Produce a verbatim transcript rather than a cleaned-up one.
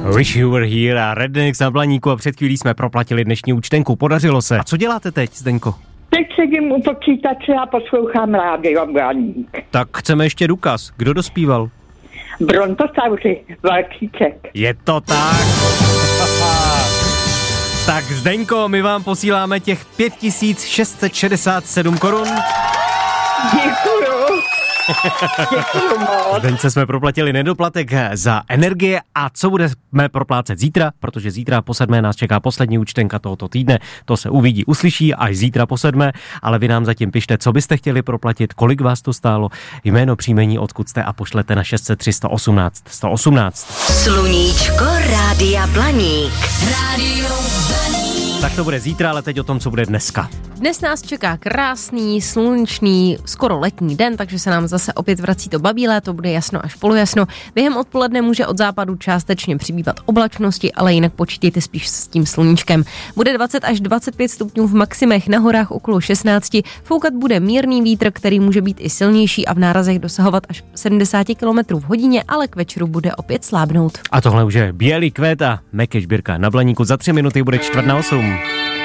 Wish You Were Here a Rednecks na Blaníku a před chvílí jsme proplatili dnešní účtenku. Podařilo se. A co děláte teď, Zdeňko? Teď sedím u počítače a poslouchám rádio Blaník. Tak chceme ještě důkaz. Kdo dospíval? Brontosauři, Valkýček. Je to tak. Tak Zdeňko, my vám posíláme těch pět tisíc šest set šedesát sedm korun. Děkuju. Děkuju moc. Zdeňce jsme proplatili nedoplatek za energie a co budeme proplácet zítra, protože zítra po sedmé nás čeká poslední účtenka tohoto týdne. To se uvidí, uslyší až zítra po sedmé, ale vy nám zatím pište, co byste chtěli proplatit, kolik vás to stálo, jméno, příjmení, odkud jste a pošlete na šest set tři sto osmnáct sto osmnáct. Sluníčko Rádia Blaník. Rádio Blaník. Tak to bude zítra, ale teď o tom, co bude dneska. Dnes nás čeká krásný, slunečný, skoro letní den, takže se nám zase opět vrací to babí léto, bude jasno až polojasno. Během odpoledne může od západu částečně přibývat oblačnosti, ale jinak počítejte spíš s tím sluníčkem. Bude dvacet až dvacet pět stupňů v maximech, na horách okolo šestnáct. Foukat bude mírný vítr, který může být i silnější a v nárazech dosahovat až sedmdesát kilometrů v hodině, ale k večeru bude opět slábnout. A tohle už je Bělý kvet a Mekeš Birka na Blaníku. Za tři minuty bude čtvrt na osm.